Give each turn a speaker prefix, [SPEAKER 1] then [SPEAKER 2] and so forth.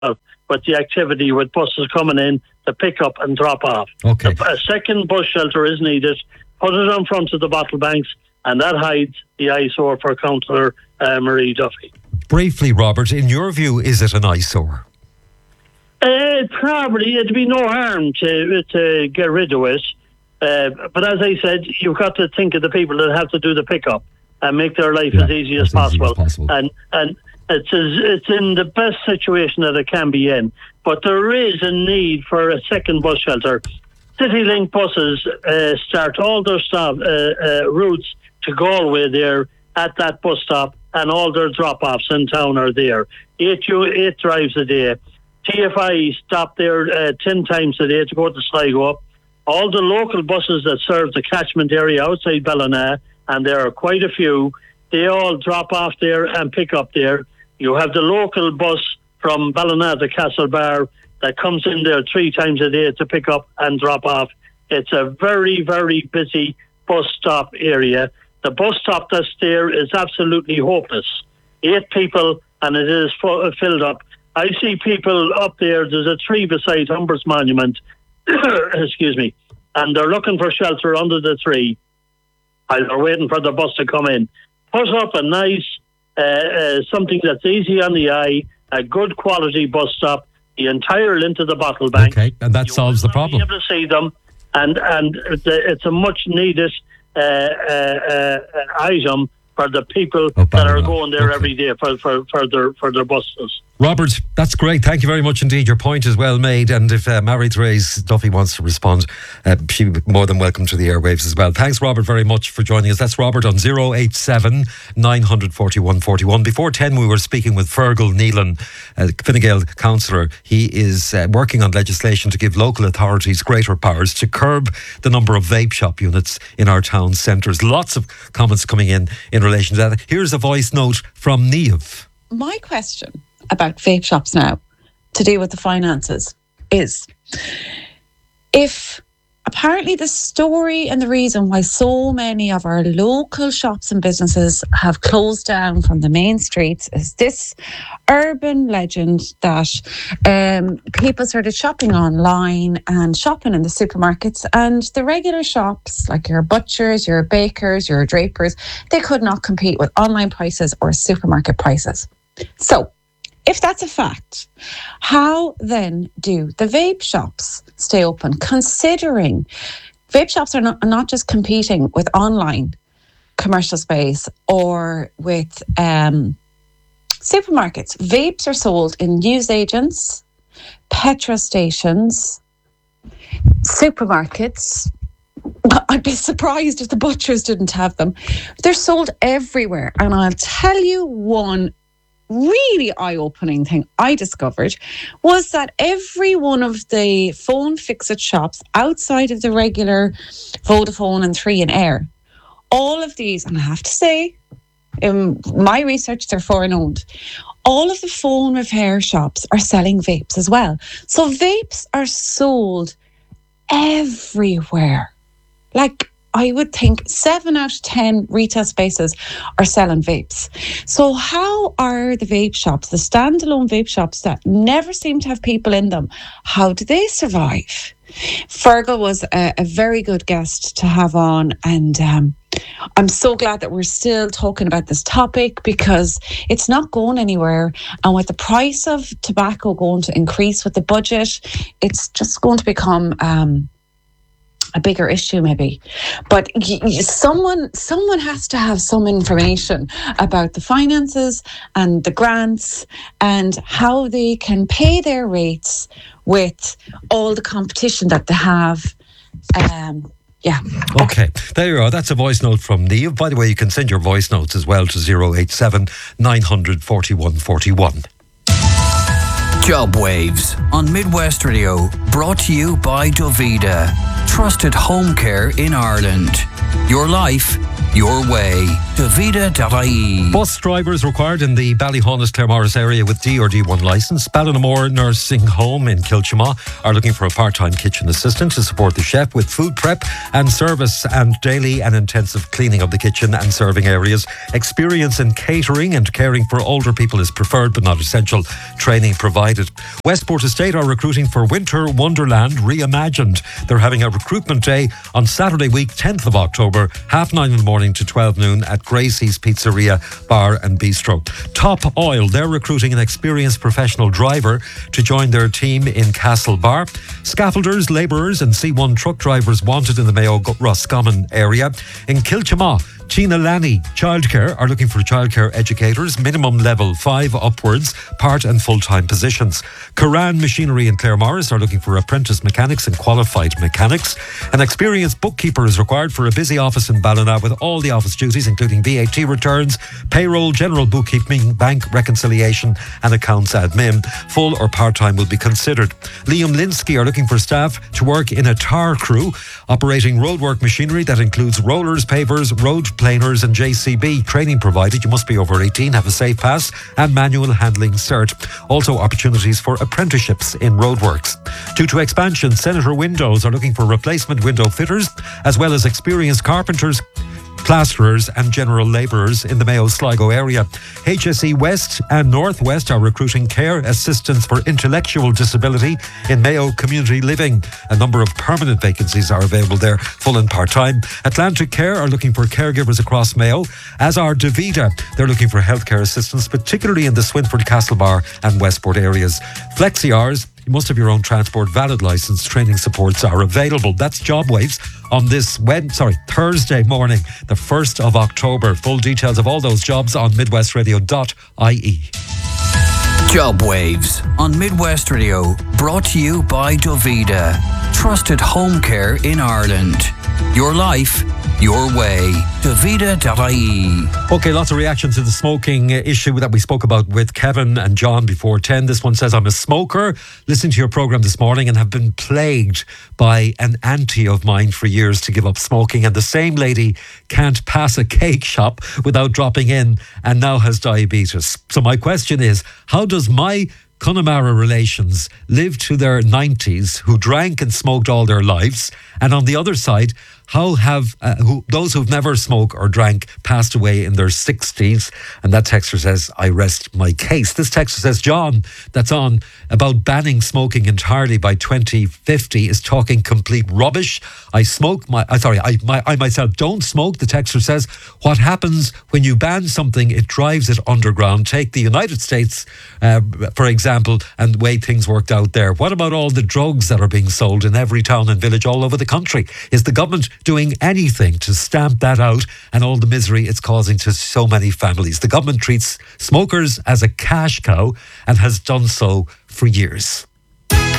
[SPEAKER 1] with the activity with buses coming in to pick up and drop off.
[SPEAKER 2] Okay.
[SPEAKER 1] A second bus shelter is needed. Put it on front of the bottle banks, and that hides the eyesore for Councillor Marie Duffy.
[SPEAKER 2] Briefly, Robert, in your view, is it an eyesore?
[SPEAKER 1] Probably it'd be no harm to get rid of it. But as I said, you've got to think of the people that have to do the pickup and make their life as easy as possible. And it's in the best situation that it can be in. But there is a need for a second bus shelter. CityLink buses start all their routes to Galway there at that bus stop, and all their drop-offs in town are there. 8 drives a day. TFI stop there 10 times a day to go to Sligo. All the local buses that serve the catchment area outside Ballina, and there are quite a few, they all drop off there and pick up there. You have the local bus from Ballina to Castlebar that comes in there 3 times a day to pick up and drop off. It's a very, very busy bus stop area. The bus stop that's there is absolutely hopeless. 8 people, and it is filled up. I see people up there. There's a tree beside Humber's Monument. Excuse me. And they're looking for shelter under the tree while they're waiting for the bus to come in. Put up a nice, something that's easy on the eye, a good quality bus stop, the entire length of the bottle bank.
[SPEAKER 2] Okay, and that solves the problem.
[SPEAKER 1] You'll be able to see them, and it's a much needed item for the people that are going there every day for their buses.
[SPEAKER 2] Robert, that's great. Thank you very much indeed. Your point is well made. And if Marie-Therese Duffy wants to respond, she'd be more than welcome to the airwaves as well. Thanks, Robert, very much for joining us. That's Robert on 087 941 41. Before 10, we were speaking with Fergal Neelan, Fine Gael councillor. He is working on legislation to give local authorities greater powers to curb the number of vape shop units in our town centres. Lots of comments coming in relation to that. Here's a voice note from Niamh.
[SPEAKER 3] My question about vape shops now, to do with the finances, is if apparently the story and the reason why so many of our local shops and businesses have closed down from the main streets is this urban legend that people started shopping online and shopping in the supermarkets, and the regular shops like your butchers, your bakers, your drapers, they could not compete with online prices or supermarket prices. So if that's a fact, how then do the vape shops stay open, considering vape shops are not just competing with online commercial space or with supermarkets. Vapes are sold in newsagents, petrol stations, supermarkets. I'd be surprised if the butchers didn't have them. They're sold everywhere. And I'll tell you one really eye-opening thing I discovered was that every one of the phone fix-it shops outside of the regular Vodafone and 3 in Air, all of these, and I have to say, in my research, they're foreign owned. All of the phone repair shops are selling vapes as well. So vapes are sold everywhere. Like, I would think 7 out of 10 retail spaces are selling vapes. So how are the vape shops, the standalone vape shops that never seem to have people in them, how do they survive? Fergal was a very good guest to have on, and I'm so glad that we're still talking about this topic because it's not going anywhere. And with the price of tobacco going to increase with the budget, it's just going to become a bigger issue maybe. But someone has to have some information about the finances and the grants and how they can pay their rates with all the competition that they have.
[SPEAKER 2] Okay, there you are. That's a voice note from Niamh. By the way, you can send your voice notes as well to 087 941 41.
[SPEAKER 4] Job Waves on Midwest Radio, brought to you by Dovida, trusted home care in Ireland. Your life, your way. Davida.ie.
[SPEAKER 2] Bus drivers required in the Ballyhonus Claremorris area with D or D1 licence. Ballinamore Nursing Home in Kilchama are looking for a part-time kitchen assistant to support the chef with food prep and service and daily and intensive cleaning of the kitchen and serving areas. Experience in catering and caring for older people is preferred but not essential. Training provided. Westport Estate are recruiting for Winter Wonderland Reimagined. They're having a recruitment day on Saturday week, 10th of October, 9:30 in the morning to 12 noon at Gracie's Pizzeria, Bar and Bistro. Top Oil, they're recruiting an experienced professional driver to join their team in Castlebar. Scaffolders, labourers and C1 truck drivers wanted in the Mayo Roscommon area. In Kilchama, Tina Lanny Childcare are looking for childcare educators, minimum level 5 upwards, part and full-time positions. Curran Machinery in Claremorris are looking for apprentice mechanics and qualified mechanics. An experienced bookkeeper is required for a busy office in Ballina with all the office duties including VAT returns, payroll, general bookkeeping, bank reconciliation and accounts admin. Full or part-time will be considered. Liam Linsky are looking for staff to work in a tar crew operating roadwork machinery that includes rollers, pavers, road planers and JCB. Training provided. You must be over 18, have a safe pass and manual handling cert. Also opportunities for apprenticeships in roadworks. Due to expansion, Senator Windows are looking for replacement window fitters as well as experienced carpenters, plasterers and general labourers in the Mayo Sligo area. HSE West and Northwest are recruiting care assistants for intellectual disability in Mayo Community Living. A number of permanent vacancies are available there, full and part-time. Atlantic Care are looking for caregivers across Mayo, as are Davida. They're looking for healthcare assistants, particularly in the Swinford, Castlebar and Westport areas. Flexi hours, you must have your own transport, valid licence, training supports are available. That's Jobwaves on this Thursday morning, the 1st of October. Full details of all those jobs on midwestradio.ie.
[SPEAKER 4] Jobwaves on Midwest Radio, brought to you by Davida. Trusted home care in Ireland. Your life, your way. Davida.ie.
[SPEAKER 2] Okay, lots of reaction to the smoking issue that we spoke about with Kevin and John before 10. This one says, I'm a smoker, listening to your programme this morning and have been plagued by an auntie of mine for years to give up smoking, and the same lady can't pass a cake shop without dropping in and now has diabetes. So my question is, how does my Connemara relations live to their 90s who drank and smoked all their lives, and on the other side, how have those who've never smoked or drank passed away in their 60s? And that texter says, I rest my case. This texter says, John, that's on about banning smoking entirely by 2050 is talking complete rubbish. I myself don't smoke. The texter says, what happens when you ban something, it drives it underground. Take the United States, for example, and the way things worked out there. What about all the drugs that are being sold in every town and village all over the country? Is the government doing anything to stamp that out and all the misery it's causing to so many families? The government treats smokers as a cash cow and has done so for years.